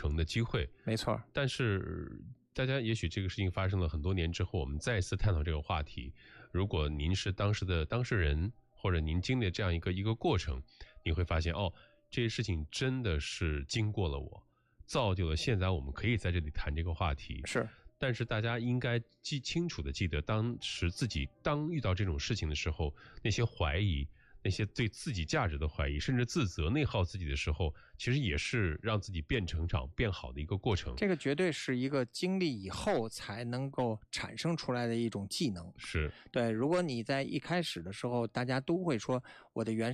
成的机会。 没错。 但是大家也许这个事情发生了很多年之后，我们再次探讨这个话题，如果您是当时的当事人，或者您经历这样一个过程，你会发现这些事情真的是经过了我，造就了现在我们可以在这里谈这个话题。 是。 但是大家应该清楚的记得，当时自己当遇到这种事情的时候，那些怀疑，那些对自己价值的怀疑，甚至自责内耗自己的时候，其实也是让自己变成长变好的一个过程。 这个绝对是一个经历以后才能够产生出来的一种技能。 是。 对，如果你在一开始的时候大家都会说我的原